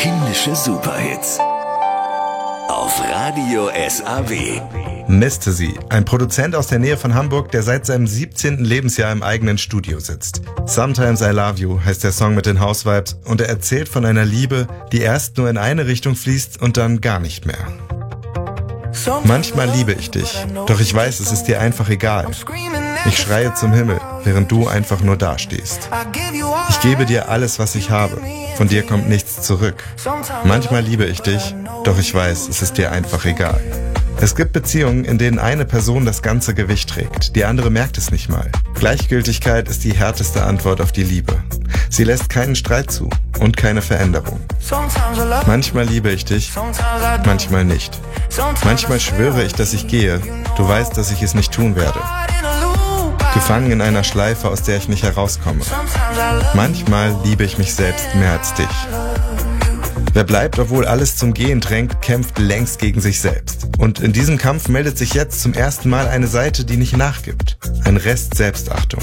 Kindische Superhits auf Radio SAW. Misty, ein Produzent aus der Nähe von Hamburg, der seit seinem 17. Lebensjahr im eigenen Studio sitzt. Sometimes I Love You heißt der Song mit den House-Vibes und er erzählt von einer Liebe, die erst nur in eine Richtung fließt und dann gar nicht mehr. Manchmal liebe ich dich, doch ich weiß, es ist dir einfach egal. Ich schreie zum Himmel, während du einfach nur dastehst. Ich gebe dir alles, was ich habe. Von dir kommt nichts zurück. Manchmal liebe ich dich, doch ich weiß, es ist dir einfach egal. Es gibt Beziehungen, in denen eine Person das ganze Gewicht trägt, die andere merkt es nicht mal. Gleichgültigkeit ist die härteste Antwort auf die Liebe. Sie lässt keinen Streit zu und keine Veränderung. Manchmal liebe ich dich, manchmal nicht. Manchmal schwöre ich, dass ich gehe. Du weißt, dass ich es nicht tun werde. Gefangen in einer Schleife, aus der ich nicht herauskomme. Manchmal liebe ich mich selbst mehr als dich. Wer bleibt, obwohl alles zum Gehen drängt, kämpft längst gegen sich selbst. Und in diesem Kampf meldet sich jetzt zum ersten Mal eine Seite, die nicht nachgibt. Ein Rest Selbstachtung.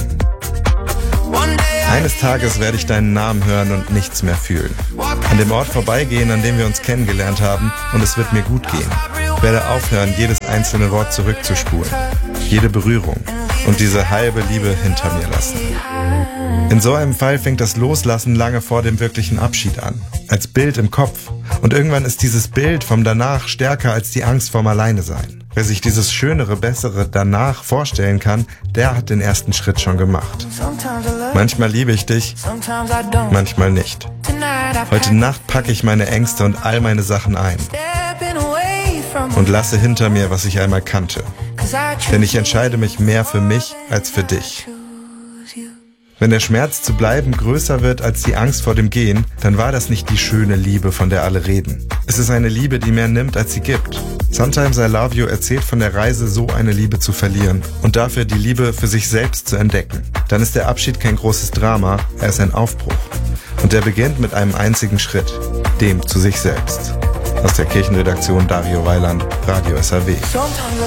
Eines Tages werde ich deinen Namen hören und nichts mehr fühlen. An dem Ort vorbeigehen, an dem wir uns kennengelernt haben, und es wird mir gut gehen. Ich werde aufhören, jedes einzelne Wort zurückzuspulen. Jede Berührung. Und diese halbe Liebe hinter mir lassen. In so einem Fall fängt das Loslassen lange vor dem wirklichen Abschied an. Als Bild im Kopf. Und irgendwann ist dieses Bild vom Danach stärker als die Angst vorm Alleinesein. Wer sich dieses schönere, bessere Danach vorstellen kann, der hat den ersten Schritt schon gemacht. Manchmal liebe ich dich, manchmal nicht. Heute Nacht packe ich meine Ängste und all meine Sachen ein. Und lasse hinter mir, was ich einmal kannte. Denn ich entscheide mich mehr für mich als für dich. Wenn der Schmerz zu bleiben größer wird als die Angst vor dem Gehen, dann war das nicht die schöne Liebe, von der alle reden. Es ist eine Liebe, die mehr nimmt, als sie gibt. Sometimes I Love You erzählt von der Reise, so eine Liebe zu verlieren und dafür die Liebe für sich selbst zu entdecken. Dann ist der Abschied kein großes Drama, er ist ein Aufbruch. Und der beginnt mit einem einzigen Schritt, dem zu sich selbst. Aus der Kirchenredaktion Dario Weiland, Radio SAW.